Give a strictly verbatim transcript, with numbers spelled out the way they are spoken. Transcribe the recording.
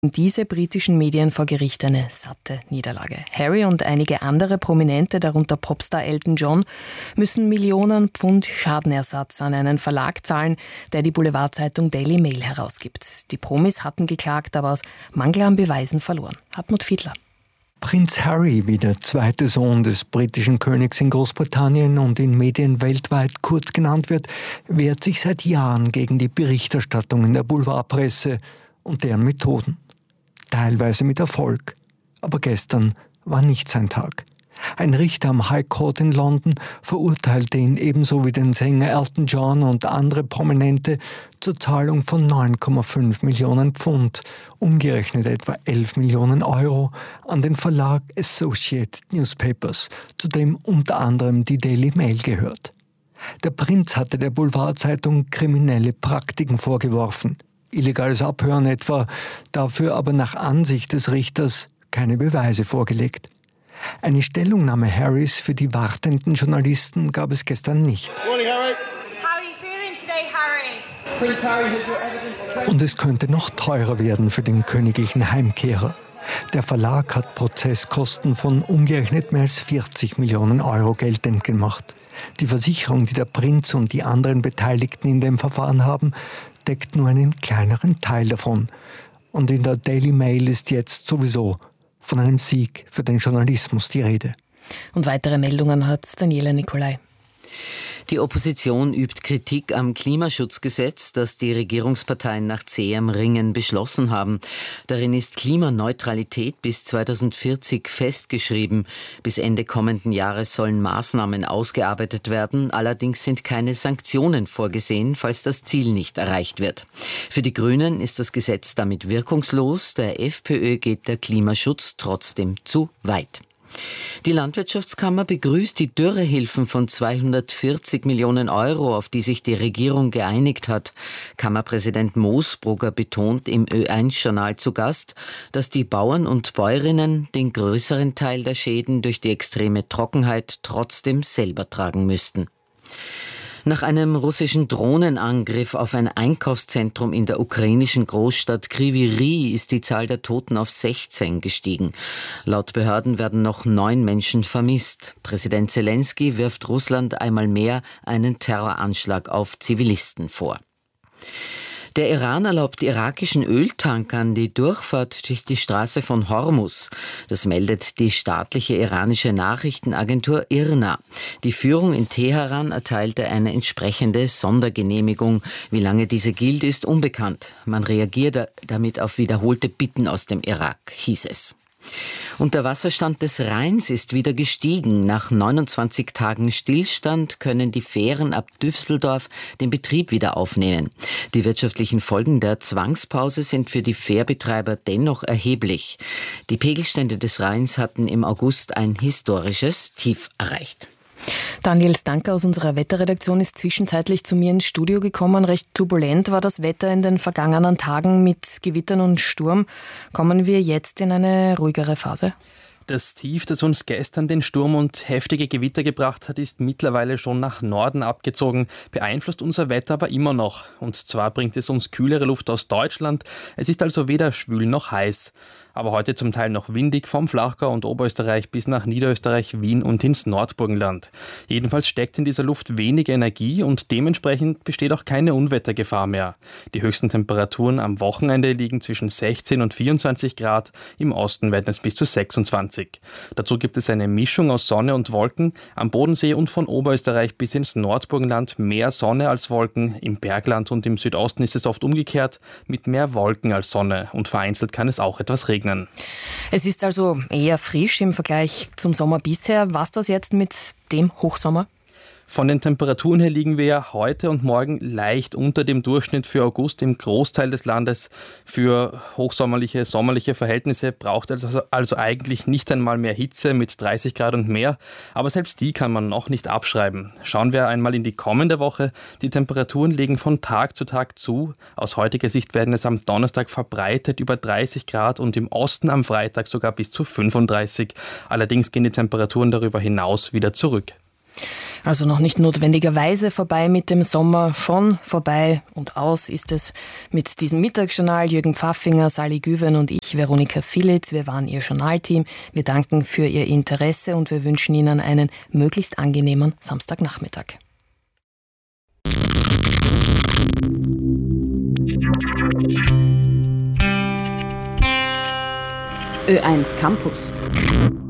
Diese britischen Medien vor Gericht eine satte Niederlage. Harry und einige andere Prominente, darunter Popstar Elton John, müssen Millionen Pfund Schadenersatz an einen Verlag zahlen, der die Boulevardzeitung Daily Mail herausgibt. Die Promis hatten geklagt, aber aus Mangel an Beweisen verloren. Hartmut Fiedler. Prinz Harry, wie der zweite Sohn des britischen Königs in Großbritannien und in Medien weltweit kurz genannt wird, wehrt sich seit Jahren gegen die Berichterstattung in der Boulevardpresse und deren Methoden. Teilweise mit Erfolg. Aber gestern war nicht sein Tag. Ein Richter am High Court in London verurteilte ihn ebenso wie den Sänger Elton John und andere Prominente zur Zahlung von neun Komma fünf Millionen Pfund, umgerechnet etwa elf Millionen Euro, an den Verlag Associated Newspapers, zu dem unter anderem die Daily Mail gehört. Der Prinz hatte der Boulevardzeitung kriminelle Praktiken vorgeworfen. Illegales Abhören etwa, dafür aber nach Ansicht des Richters keine Beweise vorgelegt. Eine Stellungnahme Harrys für die wartenden Journalisten gab es gestern nicht. Morning, Harry. How are you feeling today, Harry? Prince Harry has your evidence. Und es könnte noch teurer werden für den königlichen Heimkehrer. Der Verlag hat Prozesskosten von umgerechnet mehr als vierzig Millionen Euro geltend gemacht. Die Versicherung, die der Prinz und die anderen Beteiligten in dem Verfahren haben, deckt nur einen kleineren Teil davon. Und in der Daily Mail ist jetzt sowieso von einem Sieg für den Journalismus die Rede. Und weitere Meldungen hat Daniela Nicolai. Die Opposition übt Kritik am Klimaschutzgesetz, das die Regierungsparteien nach zähem Ringen beschlossen haben. Darin ist Klimaneutralität bis zweitausendvierzig festgeschrieben. Bis Ende kommenden Jahres sollen Maßnahmen ausgearbeitet werden. Allerdings sind keine Sanktionen vorgesehen, falls das Ziel nicht erreicht wird. Für die Grünen ist das Gesetz damit wirkungslos. Der FPÖ geht der Klimaschutz trotzdem zu weit. Die Landwirtschaftskammer begrüßt die Dürrehilfen von zweihundertvierzig Millionen Euro, auf die sich die Regierung geeinigt hat. Kammerpräsident Moosbrugger betont im Ö eins Journal zu Gast, dass die Bauern und Bäuerinnen den größeren Teil der Schäden durch die extreme Trockenheit trotzdem selber tragen müssten. Nach einem russischen Drohnenangriff auf ein Einkaufszentrum in der ukrainischen Großstadt Kryvyi Rih ist die Zahl der Toten auf sechzehn gestiegen. Laut Behörden werden noch neun Menschen vermisst. Präsident Zelensky wirft Russland einmal mehr einen Terroranschlag auf Zivilisten vor. Der Iran erlaubt irakischen Öltankern die Durchfahrt durch die Straße von Hormuz. Das meldet die staatliche iranische Nachrichtenagentur I R N A. Die Führung in Teheran erteilte eine entsprechende Sondergenehmigung. Wie lange diese gilt, ist unbekannt. Man reagiert damit auf wiederholte Bitten aus dem Irak, hieß es. Und der Wasserstand des Rheins ist wieder gestiegen. Nach neunundzwanzig Tagen Stillstand können die Fähren ab Düsseldorf den Betrieb wieder aufnehmen. Die wirtschaftlichen Folgen der Zwangspause sind für die Fährbetreiber dennoch erheblich. Die Pegelstände des Rheins hatten im August ein historisches Tief erreicht. Daniel Stanker aus unserer Wetterredaktion ist zwischenzeitlich zu mir ins Studio gekommen. Recht turbulent war das Wetter in den vergangenen Tagen mit Gewittern und Sturm. Kommen wir jetzt in eine ruhigere Phase? Das Tief, das uns gestern den Sturm und heftige Gewitter gebracht hat, ist mittlerweile schon nach Norden abgezogen, beeinflusst unser Wetter aber immer noch. Und zwar bringt es uns kühlere Luft aus Deutschland. Es ist also weder schwül noch heiß. Aber heute zum Teil noch windig vom Flachgau und Oberösterreich bis nach Niederösterreich, Wien und ins Nordburgenland. Jedenfalls steckt in dieser Luft wenig Energie und dementsprechend besteht auch keine Unwettergefahr mehr. Die höchsten Temperaturen am Wochenende liegen zwischen sechzehn und vierundzwanzig Grad, im Osten werden es bis zu sechsundzwanzig. Dazu gibt es eine Mischung aus Sonne und Wolken, am Bodensee und von Oberösterreich bis ins Nordburgenland mehr Sonne als Wolken, im Bergland und im Südosten ist es oft umgekehrt, mit mehr Wolken als Sonne und vereinzelt kann es auch etwas regnen. Es ist also eher frisch im Vergleich zum Sommer bisher. Was das jetzt mit dem Hochsommer? Von den Temperaturen her liegen wir ja heute und morgen leicht unter dem Durchschnitt für August im Großteil des Landes. Für hochsommerliche, sommerliche Verhältnisse braucht es also, also eigentlich nicht einmal mehr Hitze mit dreißig Grad und mehr. Aber selbst die kann man noch nicht abschreiben. Schauen wir einmal in die kommende Woche. Die Temperaturen legen von Tag zu Tag zu. Aus heutiger Sicht werden es am Donnerstag verbreitet über dreißig Grad und im Osten am Freitag sogar bis zu fünfunddreißig. Allerdings gehen die Temperaturen darüber hinaus wieder zurück. Also noch nicht notwendigerweise vorbei mit dem Sommer, schon vorbei und aus ist es mit diesem Mittagsjournal. Jürgen Pfaffinger, Sally Güven und ich, Veronika Philitz, wir waren Ihr Journalteam. Wir danken für Ihr Interesse und wir wünschen Ihnen einen möglichst angenehmen Samstagnachmittag. Ö eins Campus.